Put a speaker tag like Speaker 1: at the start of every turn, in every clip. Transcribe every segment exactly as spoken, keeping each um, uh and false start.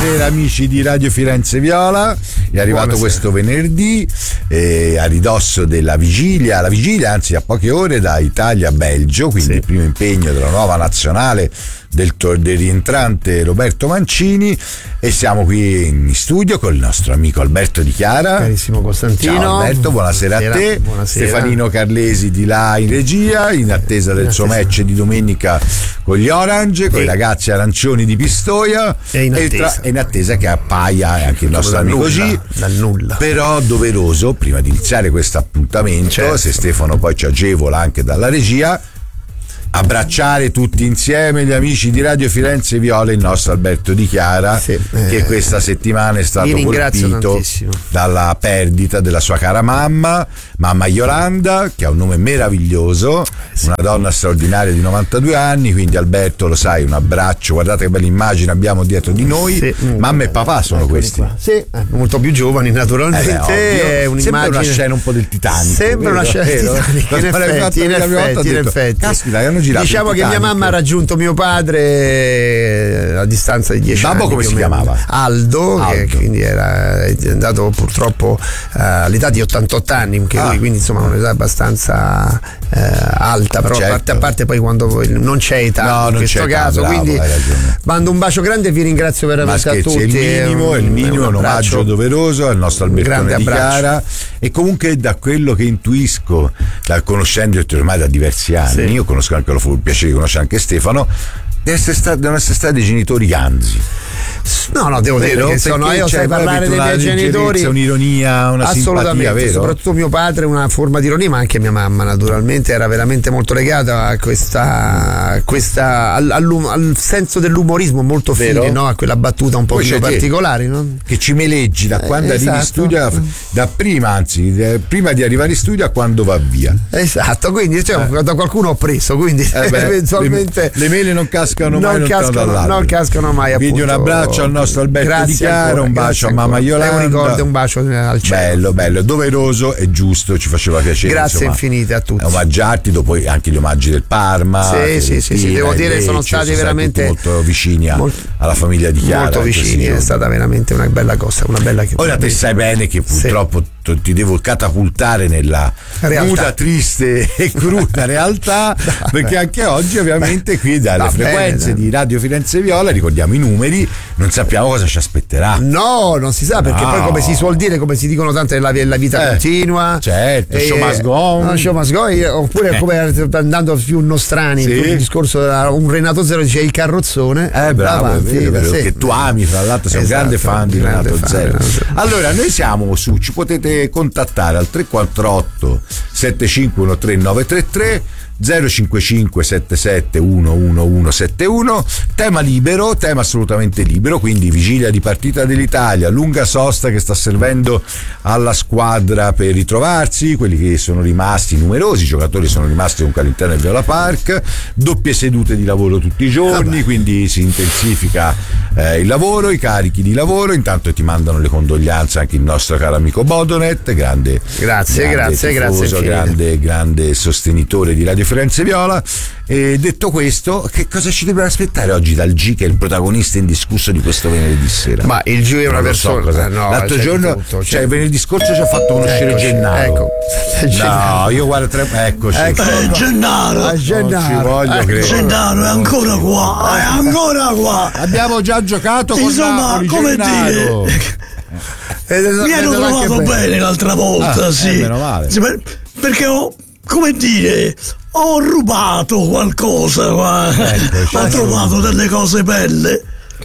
Speaker 1: Buonasera amici di Radio Firenze Viola, è arrivato Buonasera. Questo venerdì eh, a ridosso della vigilia, la vigilia anzi a poche ore da Italia-Belgio, quindi sì. Il primo impegno della nuova nazionale del, del rientrante Roberto Mancini, e siamo qui in studio con il nostro amico Alberto Di Chiara.
Speaker 2: Carissimo Costantino.
Speaker 1: Ciao Alberto, buonasera, buonasera a te. Buonasera. Stefanino Carlesi di là in regia, in attesa del suo match di domenica con gli Orange, con i ragazzi arancioni di Pistoia,
Speaker 2: e in attesa,
Speaker 1: e tra, in attesa che appaia anche il nostro amico G.
Speaker 2: Dal nulla.
Speaker 1: Però doveroso, prima di iniziare questo appuntamento, certo. Se Stefano poi ci agevola anche dalla regia, abbracciare tutti insieme gli amici di Radio Firenze Viola, il nostro Alberto Di Chiara, sì, eh, che questa settimana è stato colpito tantissimo. Dalla perdita della sua cara mamma, mamma Yolanda, che ha un nome meraviglioso, sì. Una donna straordinaria di novantadue anni, quindi Alberto, lo sai, un abbraccio, guardate che bella immagine abbiamo dietro di noi, sì. Mamma e papà sono Eccoli questi qua.
Speaker 2: Sì, molto più giovani naturalmente, eh beh,
Speaker 1: sembra una scena un po' del Titanic,
Speaker 2: sembra
Speaker 1: vero?
Speaker 2: una scena del Titanic, in effetti, in effetti, in effetti.
Speaker 1: Caspita,
Speaker 2: diciamo che mia mamma ha raggiunto mio padre a distanza di dieci
Speaker 1: Babbo
Speaker 2: anni.
Speaker 1: Come si chiamava?
Speaker 2: Aldo, Aldo. Che quindi era è andato purtroppo uh, all'età di ottantotto anni, che ah. lui, quindi insomma un'età abbastanza uh, alta, però certo. a, parte, a parte poi quando non c'è età
Speaker 1: no,
Speaker 2: in
Speaker 1: non
Speaker 2: questo
Speaker 1: c'è
Speaker 2: caso,
Speaker 1: età, bravo,
Speaker 2: quindi mando un bacio grande e vi ringrazio veramente a tutti.
Speaker 1: È il minimo, è il minimo, un, un omaggio doveroso al nostro Albertone Di Chiara, e comunque da quello che intuisco, dal conoscendoti ormai da diversi anni, sì. Io conosco anche, lo fu il piacere di conoscere anche Stefano, essere stato, devono essere stati dei genitori ganzi.
Speaker 2: No, no, devo vero? dire che sono, io sai parlare dei miei genitori,
Speaker 1: un'ironia, una
Speaker 2: assolutamente,
Speaker 1: simpatia, vero?
Speaker 2: Soprattutto mio padre, una forma di ironia, ma anche mia mamma naturalmente era veramente molto legata a questa, questa al, al, al senso dell'umorismo molto fine, no? A quella battuta un po' più particolare, no?
Speaker 1: Che ci meleggi da quando eh, arrivi esatto. in studio, da prima, anzi, prima di arrivare in studio a quando va via.
Speaker 2: Esatto, quindi cioè, eh. da qualcuno ho preso, quindi eh beh, eventualmente
Speaker 1: le, le mele non cascano mai,
Speaker 2: non cascano, non cascano mai.
Speaker 1: Quindi un abbraccio al nostro Alberto grazie Di Chiara, ancora, un bacio a mamma Yolanda,
Speaker 2: un ricordo, un bacio al cielo.
Speaker 1: Bello, bello, doveroso e giusto, ci faceva piacere.
Speaker 2: Grazie insomma, infinite a tutti.
Speaker 1: Omaggiarti dopo anche gli omaggi del Parma.
Speaker 2: Sì, sì, sì, sì, devo dire sono stati veramente
Speaker 1: molto vicini a, molto, alla famiglia Di Chiara.
Speaker 2: Molto vicini, è stata veramente una bella cosa, una bella che
Speaker 1: ora te sai bene che purtroppo sì. ti devo catapultare nella nuda, triste e cruda realtà, perché anche oggi ovviamente qui dalle Va frequenze bene, di Radio Firenze Viola, ricordiamo i numeri, non sappiamo cosa ci aspetterà.
Speaker 2: No, non si sa, perché no. Poi come si suol dire, come si dicono tante, la, la vita eh, continua.
Speaker 1: Certo,
Speaker 2: e,
Speaker 1: show must go on.
Speaker 2: No, show must go on, oppure come andando più nostrani, sì. Il discorso un Renato Zero dice il carrozzone.
Speaker 1: Eh bravo, avanti, è vero, sì. Che tu ami, fra l'altro sei esatto, un grande fan di grande Renato fan, Zero. Renato. Allora, noi siamo su, ci potete contattare al tre quattro otto sette cinque uno tre nove tre tre zero cinque cinque sette sette uno uno uno sette uno, tema libero, tema assolutamente libero, quindi vigilia di partita dell'Italia, lunga sosta che sta servendo alla squadra per ritrovarsi, quelli che sono rimasti, numerosi giocatori sono rimasti comunque all'interno del Viola Park, doppie sedute di lavoro tutti i giorni, ah quindi si intensifica eh, il lavoro, i carichi di lavoro, intanto ti mandano le condoglianze anche il nostro caro amico Bodonet, grande
Speaker 2: grazie,
Speaker 1: grande
Speaker 2: grazie,
Speaker 1: tifoso,
Speaker 2: grazie
Speaker 1: grande, grande sostenitore di Radio Firenze Viola. E detto questo, che cosa ci dobbiamo aspettare oggi dal G, che è il protagonista indiscusso di questo venerdì sera?
Speaker 2: Ma il G è una persona,
Speaker 1: so no, l'altro giorno tutto, cioè venerdì scorso ci ha fatto conoscere eccoci, Gennaro ecco. No, io guarda tre, eccoci
Speaker 2: ecco,
Speaker 3: eh, Gennaro,
Speaker 2: eh, Gennaro.
Speaker 1: Non ci voglio
Speaker 2: ecco.
Speaker 1: credere.
Speaker 3: Gennaro è ancora qua, è ancora qua.
Speaker 1: Abbiamo già giocato con
Speaker 3: insomma,
Speaker 1: Napoli,
Speaker 3: come
Speaker 1: Gennaro.
Speaker 3: dire mi ero trovato bene, bene l'altra volta, ah, sì,
Speaker 1: eh, meno male.
Speaker 3: sì, perché ho, come dire, ho rubato qualcosa qua. Ecco, ho trovato delle cose belle.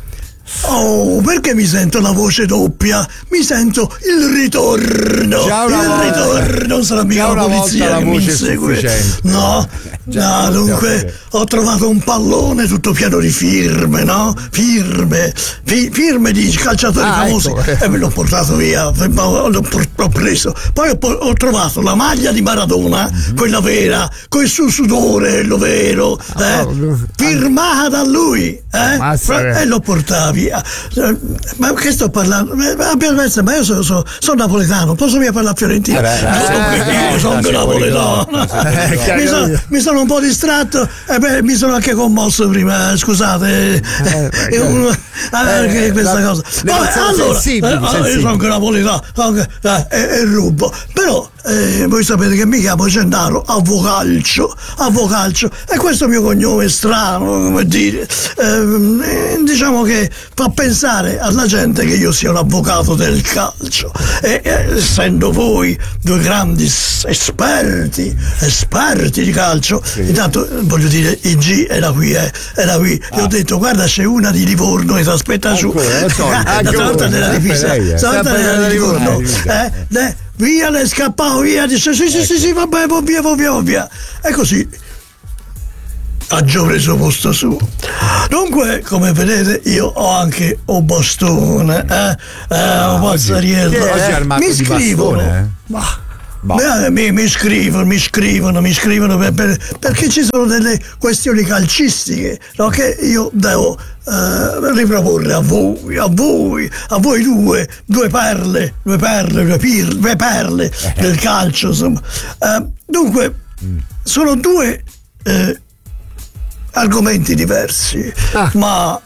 Speaker 3: Oh, perché mi sento la voce doppia? Mi sento il ritorno. Il volta, ritorno sarà mica la polizia che mi insegue. No, no, dunque ho trovato un pallone tutto pieno di firme, no? Firme, fi, firme di calciatori ah, famosi ecco. E me l'ho portato via, l'ho, l'ho preso. Poi ho, ho trovato la maglia di Maradona, mm-hmm. quella vera, col suo sudore, lo vero, eh? oh, firmata da lui, eh? E lo portavi. Ma che sto parlando? Ma io sono, sono, sono napoletano, posso mica parlare fiorentino? Eh beh, no, io sono anche napoletano. Mi sono, mi sono un po' distratto e beh, mi sono anche commosso prima, scusate. Eh, eh, uno, eh, questa cosa. Vabbè, allora, sensibili, eh, sensibili. Io sono anche napoletano anche, eh, e, e rubo. Però eh, voi sapete che mi chiamo Gennaro Avvocalcio, Avvocalcio, e questo è il mio cognome strano, come dire. Eh, diciamo che fa pensare alla gente che io sia un avvocato del calcio e eh, essendo voi due grandi esperti esperti di calcio, sì. Intanto voglio dire il G era qui eh, era qui ah. Gli ho detto guarda c'è una di Livorno che ti aspetta giù, l'altra volta nella divisa, l'altra volta nella Livorno, eh, eh, via, le scappavo via, dice sì sì sì sì vabbè via via via e così ha già preso posto suo. Dunque, come vedete, io ho anche un bastone, eh? Eh, un pazzariello.
Speaker 1: Eh, mi scrivono. Eh?
Speaker 3: Ma, Beh, mi, mi scrivono, mi scrivono, mi scrivono per, per, perché ci sono delle questioni calcistiche, no? Che io devo eh, riproporre a voi, a voi, a voi due, due perle, due perle, due, pir, due perle del calcio, insomma. Eh, dunque, mm. sono due eh, argomenti diversi, ah. ma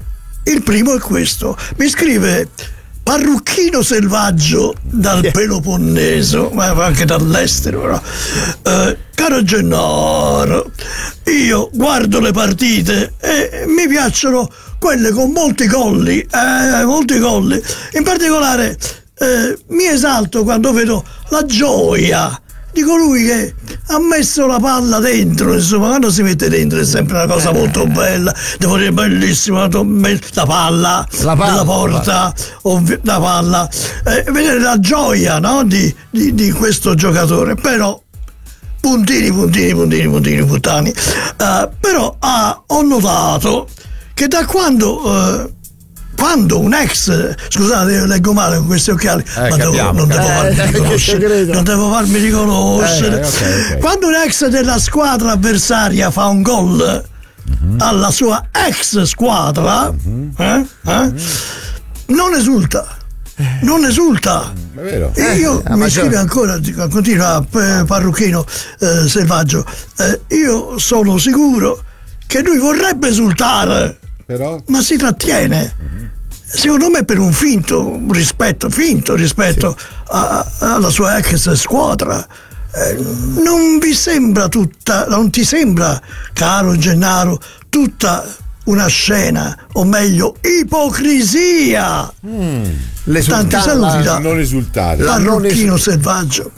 Speaker 3: il primo è questo. Mi scrive Parrucchino Selvaggio dal Peloponneso, ma anche dall'estero, no? eh, caro Gennaro, io guardo le partite e mi piacciono quelle con molti golli, eh, molti golli. In particolare eh, mi esalto quando vedo la gioia di colui che ha messo la palla dentro, insomma, quando si mette dentro è sempre una cosa molto bella, devo dire bellissima, la palla, la palla della porta, ovvi- la palla, eh, vedere la gioia, no? di, di, di questo giocatore, però puntini, puntini, puntini, puntini, puttani, uh, però ah, ho notato che da quando uh, quando un ex, scusate, leggo male con questi occhiali, eh, ma devo, non, devo farmi eh, riconoscere, non devo farmi riconoscere. Eh, okay, okay. Quando un ex della squadra avversaria fa un gol mm-hmm. alla sua ex squadra, mm-hmm. eh, eh, mm-hmm. non esulta. Non esulta. È vero. E io eh, mi scrive ancora, continua eh, Parrucchino eh, Selvaggio, eh, io sono sicuro che lui vorrebbe esultare. Però? Ma si trattiene, mm-hmm. secondo me per un finto rispetto, finto rispetto sì. a, alla sua ex squadra. Eh, non vi sembra tutta, non ti sembra, caro Gennaro, tutta una scena, o meglio, ipocrisia? Mm. Tanti saluti da
Speaker 1: non risultare.
Speaker 3: Parrucchino Selvaggio.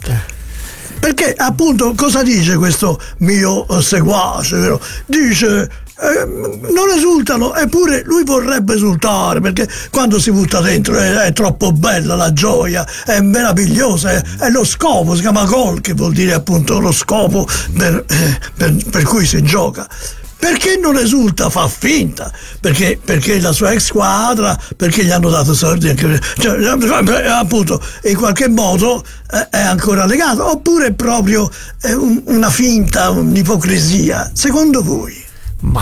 Speaker 3: Perché appunto cosa dice questo mio seguace? Vero? Dice Eh, non esultano, eppure lui vorrebbe esultare perché quando si butta dentro è, è troppo bella la gioia, è meravigliosa, è, è lo scopo, si chiama gol, che vuol dire appunto lo scopo per, eh, per, per cui si gioca. Perché non esulta? Fa finta, perché, perché la sua ex squadra, perché gli hanno dato soldi anche, cioè, appunto in qualche modo eh, è ancora legato, oppure è proprio è un, una finta, un'ipocrisia, secondo voi?
Speaker 2: Ma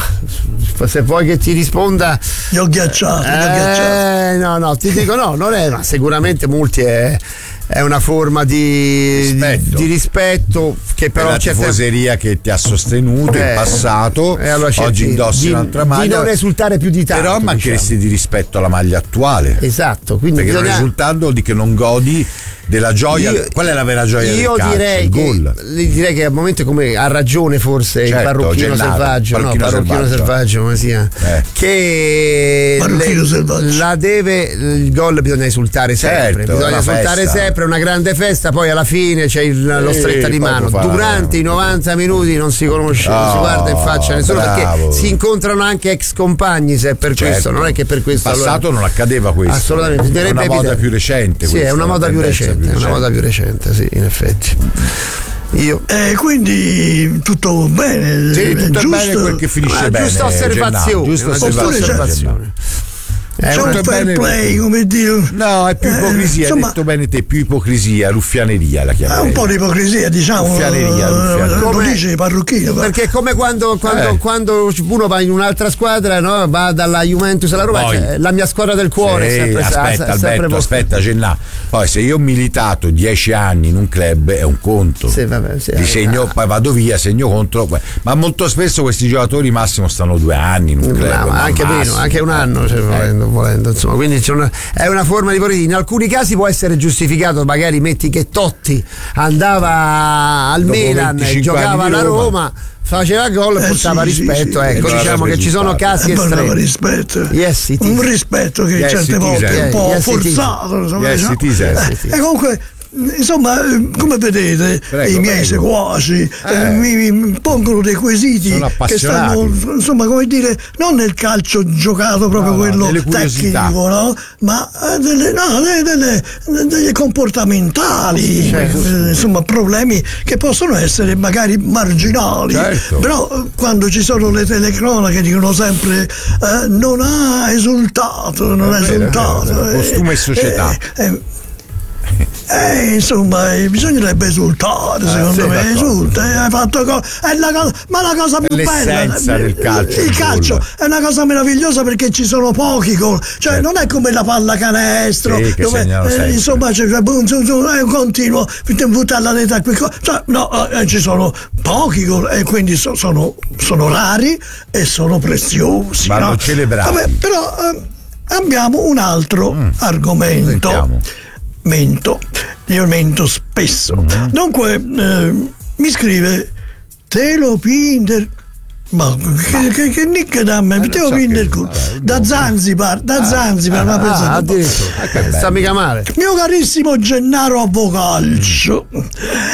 Speaker 2: se vuoi che ti risponda,
Speaker 3: gli ho ghiacciato,
Speaker 2: eh,
Speaker 3: gli ho ghiacciato.
Speaker 2: No, no, ti dico no, non è, ma sicuramente multi è, è una forma di rispetto, di, di rispetto che però
Speaker 1: la tifoseria che ti ha sostenuto eh, in passato, eh, allora oggi indossi un'altra maglia,
Speaker 2: di non risultare più di tanto,
Speaker 1: però mancheresti diciamo. di rispetto alla maglia attuale,
Speaker 2: esatto, quindi
Speaker 1: perché
Speaker 2: bisogna...
Speaker 1: non risultando vuol dire che non godi della gioia. Io, qual è la vera gioia
Speaker 2: io
Speaker 1: del calcio?
Speaker 2: Direi
Speaker 1: il
Speaker 2: che,
Speaker 1: gol.
Speaker 2: direi che al momento come ha ragione forse certo, il Parrucchino Gennaro, Selvaggio, no, Parrucchino Selvaggio, come sia, eh. che le, la deve il gol bisogna esultare sempre, certo, bisogna esultare festa. sempre, una grande festa, poi alla fine c'è il, lo stretta di mano. Durante i novanta minuti non si conosce, oh, non si guarda in faccia a nessuno, bravo. Perché si incontrano anche ex compagni, se è per certo. questo, non è che per questo.
Speaker 1: In passato
Speaker 2: allora,
Speaker 1: non accadeva questo.
Speaker 2: Assolutamente,
Speaker 1: è una moda più recente.
Speaker 2: Sì, è una moda più recente. È una moda più recente, sì, in effetti. Io.
Speaker 3: Eh, quindi tutto bene,
Speaker 1: sì, tutto
Speaker 3: giusto,
Speaker 1: bene quel che finisce
Speaker 2: eh,
Speaker 1: bene.
Speaker 2: Giusta osservazione,
Speaker 1: giusta osservazione.
Speaker 2: osservazione.
Speaker 3: c'è un fair play, come dire.
Speaker 1: No, è più ipocrisia, eh, insomma, hai detto bene te, più ipocrisia, ruffianeria la chiamerei.
Speaker 3: È un po' di ipocrisia, diciamo.
Speaker 1: Ruffianeria, ruffianeria.
Speaker 3: Lo dice i parrucchini.
Speaker 2: Perché è come quando, quando,
Speaker 1: eh.
Speaker 2: quando uno va in un'altra squadra, no? Va dalla Juventus alla Roma, cioè, la mia squadra del cuore.
Speaker 1: Sì,
Speaker 2: sempre,
Speaker 1: aspetta,
Speaker 2: sempre
Speaker 1: Alberto, aspetta, ce n'ha. Poi se io ho militato dieci anni in un club è un conto.
Speaker 2: Sì, vabbè, sì,
Speaker 1: Di segno, poi vado via, segno contro. Ma molto spesso questi giocatori massimo stanno due anni in un club.
Speaker 2: No, ma anche
Speaker 1: massimo.
Speaker 2: meno, anche un anno, cioè, volendo, volendo, insomma. Quindi c'è una, è una forma di politica. In alcuni casi può essere giustificato, magari metti che Totti andava al dopo Milan e giocava alla Roma, Roma faceva gol e eh, portava sì, rispetto, sì, ecco, diciamo che ci sono casi estremi.
Speaker 3: Rispetto.
Speaker 2: Yes,
Speaker 3: un rispetto che
Speaker 1: yes,
Speaker 3: certe volte è un po'
Speaker 1: yes,
Speaker 3: forzato, insomma,
Speaker 1: yes,
Speaker 3: diciamo.
Speaker 1: Yes,
Speaker 3: e comunque, insomma, come vedete, prego, i miei prego. seguaci eh. Eh, mi, mi pongono dei quesiti che stanno, insomma, come dire, non nel calcio giocato proprio no, quello no, tecnico, no? Ma delle, no, delle, delle, delle comportamentali, certo. eh, insomma, problemi che possono essere magari marginali, certo. Però quando ci sono le telecronache dicono sempre eh, non ha esultato, non ha esultato.
Speaker 1: Eh, costume e società.
Speaker 3: Eh, eh, Eh, insomma, bisognerebbe esultare, secondo ah, me. Esulta, eh, hai fatto co- è la cosa, ma la cosa più bella
Speaker 1: del calcio.
Speaker 3: Il calcio è una cosa meravigliosa perché ci sono pochi gol, cioè certo. Non è come la pallacanestro,
Speaker 1: sì,
Speaker 3: dove eh, insomma c'è cioè, boom, zoom, zoom, è un continuo, buttare la rete a qui, cioè, no, eh, ci sono pochi gol e quindi so, sono, sono rari e sono preziosi.
Speaker 1: Ma
Speaker 3: no?
Speaker 1: non celebrati.
Speaker 3: Vabbè, però eh, abbiamo un altro mm. argomento.
Speaker 1: Sentiamo.
Speaker 3: Mento, io mento spesso. Mm-hmm. Dunque, eh, mi scrive Telo Pinder. Ma che, che, che nick da me? Eh, Telo so Pinder che, vabbè, da Zanzibar, da ah, Zanzibar, ah, una
Speaker 2: ah, addirittura. Ah, sta mica male.
Speaker 3: Mio carissimo Gennaro Avvocalcio. Mm.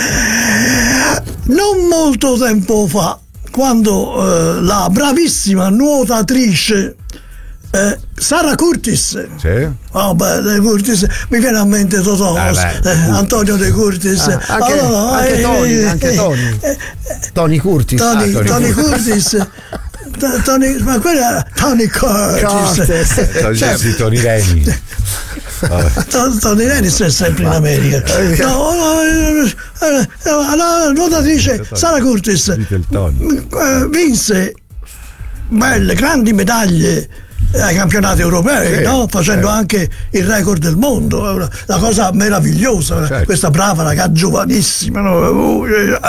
Speaker 3: Non molto tempo fa, quando eh, la bravissima nuotatrice Eh, Sara Curtis,
Speaker 1: sì.
Speaker 3: Oh, beh, De Curtis mi viene a mente Totò, ah, eh, Antonio De Curtis,
Speaker 2: ah, anche, oh, no, anche eh, Tony, eh, anche Tony. Eh, Tony Curtis,
Speaker 3: Tony,
Speaker 2: ah, Tony,
Speaker 3: Tony Curtis. Tony, ma quella Tony Curtis,
Speaker 1: cioè, sì, Tony Reni.
Speaker 3: Tony Rennis è sempre in America. No, no, la nuotatrice Sara Curtis vinse belle grandi medaglie ai campionati europei, sì, no? Facendo certo. anche il record del mondo, una, una cosa meravigliosa, certo. Questa brava ragazza giovanissima, no?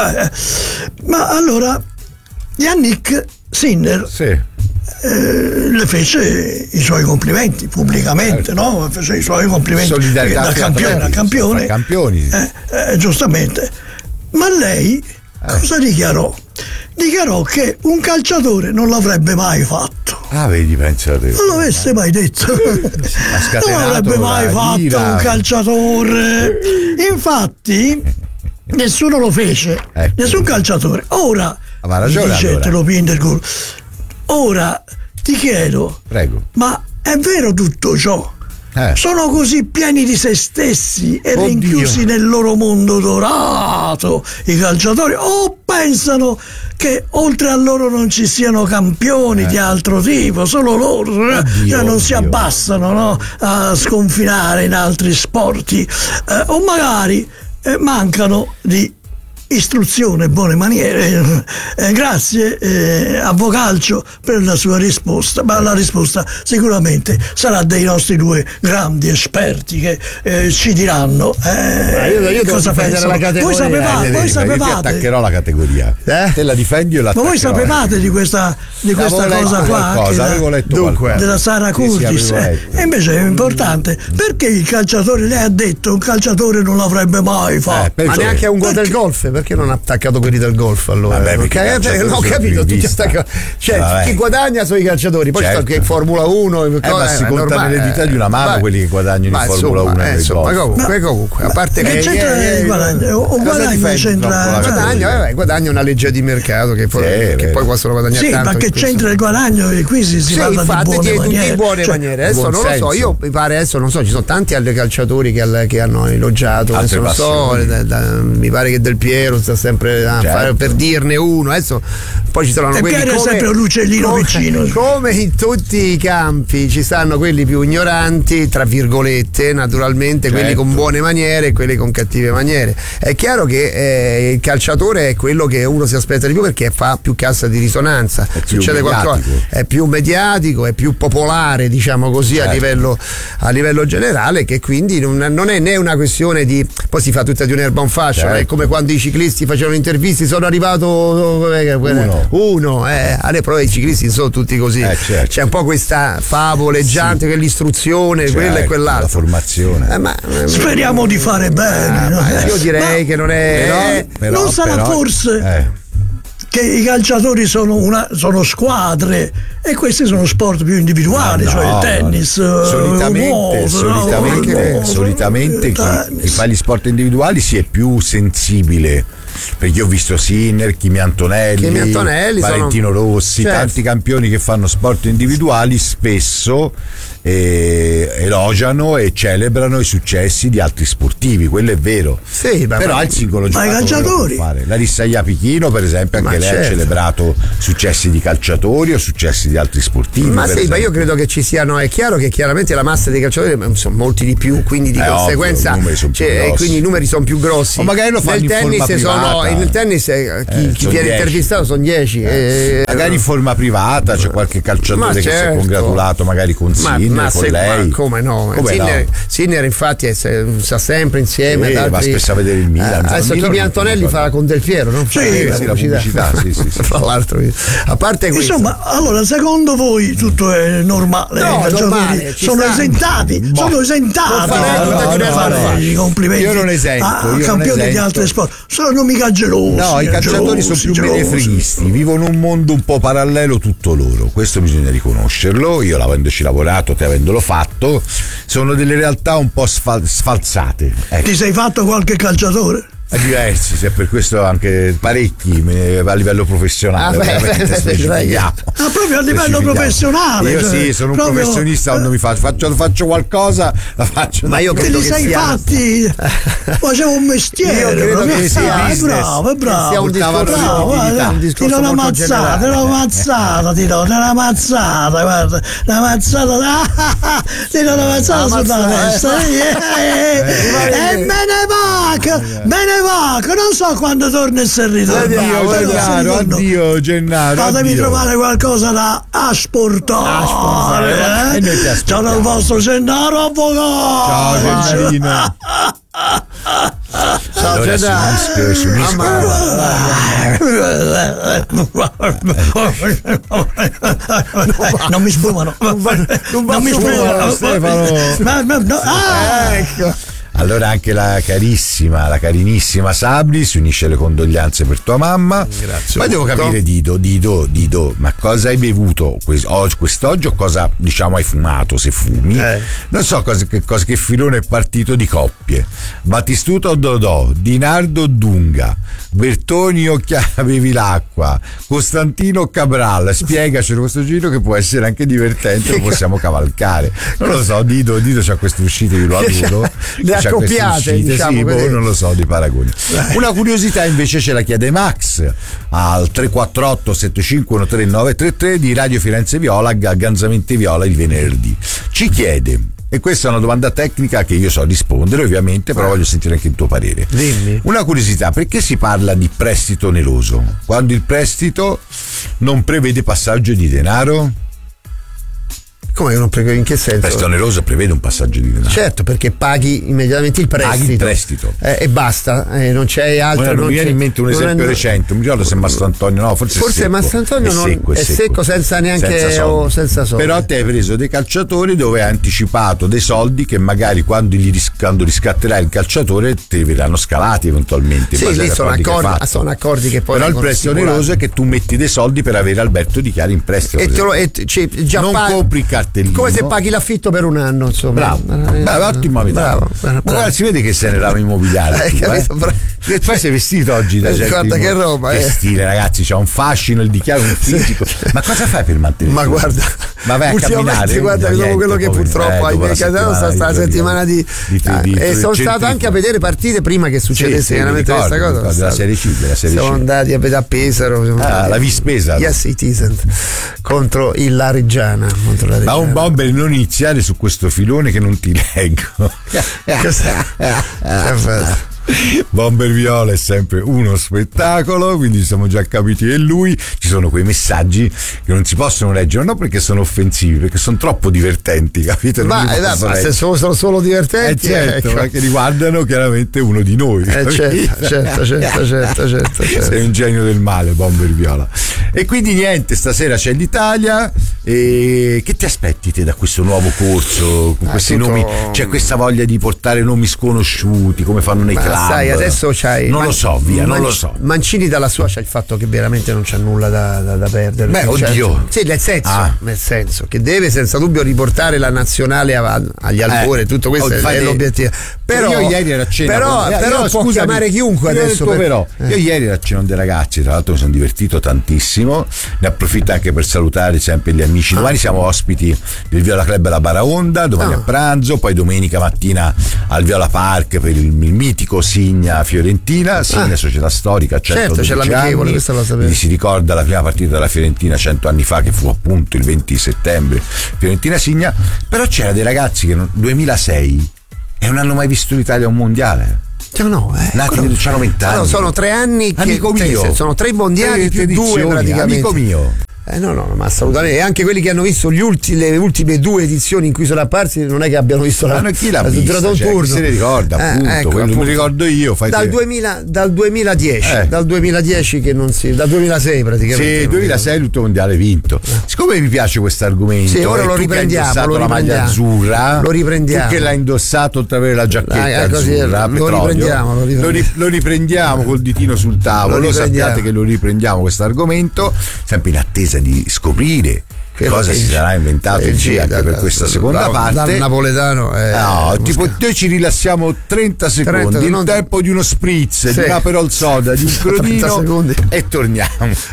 Speaker 3: Ma allora Yannick Sinner sì. eh, le fece i suoi complimenti pubblicamente, certo. no? Fece i suoi complimenti da campione a campione,
Speaker 1: campioni.
Speaker 3: Eh, eh, giustamente, ma lei eh. cosa dichiarò? Dichiarò che un calciatore non l'avrebbe mai fatto.
Speaker 1: Ah, vedi, pensate.
Speaker 3: Non l'avesse mai detto. Non l'avrebbe mai fatto ira. Un calciatore. Infatti, nessuno lo fece. Ecco. Nessun calciatore. Ora,
Speaker 1: ma ragione,
Speaker 3: dice
Speaker 1: allora.
Speaker 3: Telo Pindergool, ora ti chiedo,
Speaker 1: prego,
Speaker 3: ma è vero tutto ciò? Eh. Sono così pieni di se stessi e Oddio. rinchiusi nel loro mondo dorato i calciatori, o pensano che oltre a loro non ci siano campioni eh. di altro tipo, solo loro Oddio, cioè non Oddio. si abbassano, no? A sconfinare in altri sporti, eh, o magari eh, mancano di istruzione e buone maniere. Eh, grazie eh, Avvocalcio per la sua risposta, ma la risposta sicuramente sarà dei nostri due grandi esperti che eh, ci diranno eh, io, io cosa pensano. Voi sapevate, eh, voi sapevate.
Speaker 1: Io ti attaccherò la categoria, eh? Te la difendi o la
Speaker 3: ma voi sapevate di questa, di questa cosa qua
Speaker 1: cosa, avevo letto
Speaker 3: dunque, della Sara Curtis, sì, eh, e invece è importante perché il calciatore, lei ha detto un calciatore non l'avrebbe mai fatto,
Speaker 2: eh, ma neanche a un gol del golf. Perché non ha attaccato quelli del golf allora?
Speaker 1: Vabbè,
Speaker 2: perché perché non ho capito, tutti attacca... cioè Vabbè. chi guadagna sono i calciatori, poi certo. sta che Formula uno eh,
Speaker 1: ma si conta nelle dita di una mano eh, quelli che guadagnano in Formula uno
Speaker 2: eh, insomma, comunque, ma, comunque a parte
Speaker 3: che c'entra eh, il guadagno o guadagno c'entra
Speaker 2: guadagno eh, guadagno una legge di mercato che poi, sì, che poi possono guadagnare
Speaker 3: sì,
Speaker 2: tanto,
Speaker 3: ma che c'entra il guadagno e qui si, si
Speaker 2: sì,
Speaker 3: parla
Speaker 2: infatti,
Speaker 3: di buone maniere,
Speaker 2: buone
Speaker 3: cioè,
Speaker 2: maniere. Adesso non lo so, io mi pare adesso non so, ci sono tanti altri calciatori che, che hanno elogiato, adesso non so, da, da, mi pare che Del Piero Piero sta sempre a
Speaker 1: certo.
Speaker 2: fare, per dirne uno, adesso poi ci saranno
Speaker 3: e
Speaker 2: quelli
Speaker 3: Piero
Speaker 2: come,
Speaker 3: è sempre un uccellino
Speaker 2: come,
Speaker 3: vicino,
Speaker 2: come in tutti i campi ci stanno quelli più ignoranti, tra virgolette, naturalmente, certo. quelli con buone maniere e quelli con cattive maniere. È chiaro che eh, il calciatore è quello che uno si aspetta di più perché fa più cassa di risonanza, succede qualcosa, è più mediatico, è più popolare, diciamo così, certo. a livello a livello generale, che quindi non, non è né una questione di poi si fa tutta di un'erba un fascio, certo. è come quando i ciclisti facevano interviste, sono arrivato uno, uno eh, alle prove i ciclisti sono tutti così,
Speaker 1: eh, certo.
Speaker 2: c'è un po' questa favoleggiante sì. che l'istruzione, certo, quella e quell'altra,
Speaker 1: la formazione.
Speaker 2: Eh, ma,
Speaker 3: speriamo di fare bene.
Speaker 2: Ah, io direi ma, che non è
Speaker 3: però, però, non sarà
Speaker 1: però,
Speaker 3: forse
Speaker 1: eh.
Speaker 3: che i calciatori sono, una, sono squadre e questi sono sport più individuali, no, cioè no, il tennis,
Speaker 1: no. solitamente,
Speaker 3: nuoto,
Speaker 1: solitamente,
Speaker 3: no,
Speaker 1: solitamente chi, chi fa gli sport individuali si è più sensibile, perché io ho visto Sinner, Kimi Antonelli,
Speaker 2: Kimi Antonelli
Speaker 1: Valentino
Speaker 2: sono...
Speaker 1: Rossi,
Speaker 2: certo.
Speaker 1: tanti campioni che fanno sport individuali spesso eh, elogiano e celebrano i successi di altri sportivi, quello è vero,
Speaker 2: sì,
Speaker 1: però
Speaker 2: ma
Speaker 1: il singolo giocatore
Speaker 3: calciatori
Speaker 1: fare. Larissa Iapichino per esempio, anche ma lei certo. ha celebrato successi di calciatori o successi di altri sportivi,
Speaker 2: ma sì,
Speaker 1: esempio.
Speaker 2: ma io credo che ci siano, è chiaro che chiaramente la massa dei calciatori sono molti di più, quindi di
Speaker 1: eh,
Speaker 2: conseguenza
Speaker 1: ovvio,
Speaker 2: cioè, quindi i numeri sono più grossi,
Speaker 1: o magari lo fanno
Speaker 2: nel
Speaker 1: in
Speaker 2: tennis
Speaker 1: forma
Speaker 2: sono,
Speaker 1: privata.
Speaker 2: nel tennis eh, chi,
Speaker 1: eh,
Speaker 2: chi viene
Speaker 1: dieci.
Speaker 2: intervistato sono dieci eh,
Speaker 1: magari in forma privata c'è qualche calciatore che certo. si è congratulato magari con Sinner, ma, ma con se, lei
Speaker 2: ma come no, come Sinner, no? Sinner infatti è, sta sempre insieme
Speaker 1: sì,
Speaker 2: altri,
Speaker 1: va spesso a vedere il Milan,
Speaker 2: eh, adesso Kimi Antonelli farà con Del Piero, no?
Speaker 3: Sì,
Speaker 1: eh, sì, la pubblicità, sì, sì, sì.
Speaker 2: Tra l'altro, a parte questo,
Speaker 3: insomma, allora secondo voi tutto è normale?
Speaker 2: No,
Speaker 3: I
Speaker 2: normale,
Speaker 3: sono
Speaker 2: sta...
Speaker 3: esentati,
Speaker 2: boh.
Speaker 3: sono esentati.
Speaker 2: No, no, no, no,
Speaker 3: i complimenti.
Speaker 1: Io non esento,
Speaker 3: a
Speaker 1: io
Speaker 3: campioni
Speaker 1: non esento.
Speaker 3: di altri sport, sono mica gelosi.
Speaker 1: No, i calciatori
Speaker 3: gelosi,
Speaker 1: sono più menefreghisti, vivono un mondo un po' parallelo tutto loro, questo bisogna riconoscerlo. Io avendoci lavorato, te avendolo fatto, sono delle realtà un po' sfal- sfalsate. Ecco.
Speaker 3: Ti sei fatto qualche calciatore?
Speaker 1: A diversi, se per questo anche parecchi a livello professionale, ah, veramente specifichiamo.
Speaker 3: Ah, proprio a livello professionale?
Speaker 1: Io
Speaker 3: cioè,
Speaker 1: sì, sono un
Speaker 3: proprio...
Speaker 1: professionista quando mi faccio, faccio, faccio qualcosa, la faccio.
Speaker 2: Ma io credo
Speaker 3: te li
Speaker 2: che
Speaker 3: sei
Speaker 2: sia...
Speaker 3: fatti, facevo un mestiere.
Speaker 2: Io credo che sia
Speaker 3: è bravo, è bravo.
Speaker 2: Sia un discorso,
Speaker 3: bravo, guarda,
Speaker 2: un
Speaker 3: ti do una mazzata, ti do una mazzata, ti do una mazzata, guarda, una mazzata, ti do una mazzata sulla testa. E me ne va, me ne va, che non so quando torna e se ritorna.
Speaker 1: Addio Gennaro, addio Gennaro.
Speaker 3: Fatemi trovare qualcosa da asportare.
Speaker 1: Ah, eh? E
Speaker 3: ciao il vostro Gennaro avvocato.
Speaker 1: Ciao Gennarino.
Speaker 2: Ciao
Speaker 1: allora,
Speaker 2: Gennaro.
Speaker 1: Su
Speaker 3: non mi spumano. Non mi spumano.
Speaker 1: Stefano. Ecco. Allora anche la carissima, la carinissima Sabri si unisce alle condoglianze per tua mamma.
Speaker 2: Grazie.
Speaker 1: Poi devo capire Dido, Dido, Dido, ma cosa hai bevuto quest'oggi o cosa diciamo hai fumato, se fumi? Eh. Non so cosa, che, cosa, che filone è partito di coppie. Battistuta o Dodò, Dinardo o Dunga, Bertoni o Chiavevi l'acqua, Costantino o Cabral, spiegacelo questo giro che può essere anche divertente, lo possiamo cavalcare. Non lo so, Dido, Dido c'ha queste uscite, io lo adoro.
Speaker 2: Le accoppiate, diciamo,
Speaker 1: sì, boh, non lo so di paragoni. Una curiosità invece ce la chiede Max al tre quattro otto sette cinque uno tre nove tre tre di Radio Firenze Viola, Ganzamente Viola il venerdì. Ci chiede, e questa è una domanda tecnica che io so rispondere ovviamente, però voglio sentire anche il tuo parere.
Speaker 2: Dimmi.
Speaker 1: Una curiosità, perché si parla di prestito oneroso quando il prestito non prevede passaggio di denaro?
Speaker 2: Come non prevede, in che senso?
Speaker 1: Il prestito oneroso prevede un passaggio di denaro.
Speaker 2: Certo, perché paghi immediatamente il prestito.
Speaker 1: Paghi il prestito.
Speaker 2: Eh, e basta, eh, non c'è altro.
Speaker 1: Non, non mi viene in mente un esempio è... recente, mi ricordo se Mastrantonio, no, forse,
Speaker 2: forse
Speaker 1: è secco.
Speaker 2: Mastrantonio
Speaker 1: è
Speaker 2: non
Speaker 1: secco, è,
Speaker 2: è
Speaker 1: secco.
Speaker 2: secco senza neanche
Speaker 1: senza soldi.
Speaker 2: O senza soldi.
Speaker 1: Però te hai preso dei calciatori dove hai anticipato dei soldi che magari quando, gli ris- quando riscatterai il calciatore te verranno scalati eventualmente.
Speaker 2: Sì, lì sono accordi, che sono accordi che poi.
Speaker 1: Però il prestito oneroso è che tu metti dei soldi per avere Alberto Di Chiara in prestito.
Speaker 2: E te lo, e cioè, già
Speaker 1: non
Speaker 2: pag-
Speaker 1: compri il cartellino.
Speaker 2: Come se paghi l'affitto per un anno, insomma.
Speaker 1: Bravo, bravo, ottima metà.
Speaker 2: Bravo, bravo, bravo.
Speaker 1: Ma si vede che sei nel ramo immobiliare.
Speaker 2: Eh,
Speaker 1: tu,
Speaker 2: capito,
Speaker 1: eh? E poi sei vestito oggi da certi
Speaker 2: guarda che roba,
Speaker 1: che
Speaker 2: eh.
Speaker 1: stile, ragazzi, c'ha un fascino, il dichiaro un fisico. Ma cosa fai per mantenere?
Speaker 2: Ma guarda,
Speaker 1: ma vai a camminare,
Speaker 2: guarda, dopo
Speaker 1: niente,
Speaker 2: quello che
Speaker 1: poi,
Speaker 2: purtroppo
Speaker 1: eh,
Speaker 2: hai beccato sta stata settimana di,
Speaker 1: di, di, di
Speaker 2: e sono stato anche a vedere partite prima che succedesse
Speaker 1: sì,
Speaker 2: veramente
Speaker 1: sì,
Speaker 2: questa
Speaker 1: ricordo,
Speaker 2: cosa.
Speaker 1: Della Serie C, della Serie
Speaker 2: siamo
Speaker 1: C.
Speaker 2: andati a vedere a Pesaro.
Speaker 1: Ah, la vis Pesaro.
Speaker 2: Yes, it isn't. Contro il Lareggiana. Contro la
Speaker 1: Ma un bomber, non iniziare su questo filone che non ti leggo.
Speaker 2: Cos'è?
Speaker 1: Bomber Viola è sempre uno spettacolo, quindi ci siamo già capiti che lui. Ci sono quei messaggi che non si possono leggere, non perché sono offensivi, perché sono troppo divertenti, capito? Non
Speaker 2: ma, eh, ma se sono solo divertenti,
Speaker 1: eh, certo,
Speaker 2: ecco.
Speaker 1: ma che riguardano chiaramente uno di noi.
Speaker 2: Eh, certo, certo, certo, certo, certo, certo.
Speaker 1: Sei un genio del male, Bomber Viola. E quindi niente, stasera c'è l'Italia. E che ti aspetti te da questo nuovo corso con
Speaker 2: ah,
Speaker 1: questi
Speaker 2: tutto...
Speaker 1: nomi? C'è questa voglia di portare nomi sconosciuti come fanno nei
Speaker 2: ma
Speaker 1: club.
Speaker 2: sai, adesso c'hai
Speaker 1: non
Speaker 2: Man-
Speaker 1: lo so, via,
Speaker 2: Man-
Speaker 1: non lo so.
Speaker 2: Mancini dalla sua c'è il fatto che veramente non c'è nulla da, da, da perdere.
Speaker 1: Beh,
Speaker 2: cioè,
Speaker 1: oddio.
Speaker 2: sì, nel senso,
Speaker 1: ah.
Speaker 2: nel senso che deve senza dubbio riportare la nazionale av- agli albori, eh, tutto questo
Speaker 1: oh,
Speaker 2: è, è l'obiettivo. Però
Speaker 1: io ieri ero a cena
Speaker 2: però,
Speaker 1: con...
Speaker 2: però
Speaker 1: io,
Speaker 2: può
Speaker 1: scusami,
Speaker 2: chiamare chiunque
Speaker 1: io
Speaker 2: adesso
Speaker 1: detto,
Speaker 2: per...
Speaker 1: però,
Speaker 2: eh.
Speaker 1: io ieri ero a cena con dei ragazzi, tra l'altro mi sono divertito tantissimo, ne approfitto anche per salutare sempre gli amici. Domani siamo ospiti del Viola Club alla Baraonda, domani
Speaker 2: ah.
Speaker 1: a pranzo, poi domenica mattina al Viola Park per il, il mitico Signa Fiorentina, Signa ah. società storica,
Speaker 2: certo, c'è l'amichevole, questo lo sapevo.
Speaker 1: Si ricorda la prima partita della Fiorentina cento anni fa, che fu appunto il venti settembre, Fiorentina Signa. Però c'era dei ragazzi che non, duemilasei e non hanno mai visto l'Italia a un mondiale.
Speaker 2: Cioè, no, eh,
Speaker 1: nati nel c'hanno vent'anni.
Speaker 2: Allora, sono tre anni che
Speaker 1: amico mio.
Speaker 2: sono tre mondiali più due praticamente.
Speaker 1: Amico mio.
Speaker 2: Eh, no, no, ma assolutamente. E anche quelli che hanno visto gli ultimi, le ultime due edizioni in cui sono apparsi, non è che abbiano visto la.
Speaker 1: Ma chi l'ha vista?
Speaker 2: Un
Speaker 1: cioè,
Speaker 2: turno.
Speaker 1: Chi se ne ricorda,
Speaker 2: eh,
Speaker 1: appunto,
Speaker 2: ecco,
Speaker 1: quello
Speaker 2: appunto.
Speaker 1: mi ricordo io. Fai
Speaker 2: dal,
Speaker 1: te.
Speaker 2: duemila, dal duemiladieci,
Speaker 1: eh.
Speaker 2: dal duemiladieci che non si. Dal duemilasei praticamente.
Speaker 1: Sì, duemilasei l'ultimo mondiale vinto. Eh. Siccome mi piace questo argomento,
Speaker 2: sì, ora
Speaker 1: e
Speaker 2: lo
Speaker 1: tu
Speaker 2: riprendiamo.
Speaker 1: Che hai indossato
Speaker 2: lo
Speaker 1: la maglia azzurra,
Speaker 2: lo riprendiamo.
Speaker 1: Tu che l'hai indossato oltre ad avere la giacchetta
Speaker 2: ah, così,
Speaker 1: azzurra,
Speaker 2: lo
Speaker 1: petrolio,
Speaker 2: riprendiamo, lo riprendiamo.
Speaker 1: Lo, ri- lo riprendiamo col ditino sul tavolo. Lo sappiate che lo riprendiamo questo argomento, sempre in attesa di scoprire che cosa si sarà inventato il G anche per questa seconda
Speaker 2: da,
Speaker 1: parte.
Speaker 2: Dal napoletano eh,
Speaker 1: no, tipo noi ci rilassiamo trenta secondi, trenta, il non... tempo di uno spritz, sì. di un Aperol soda, di un crodino e torniamo.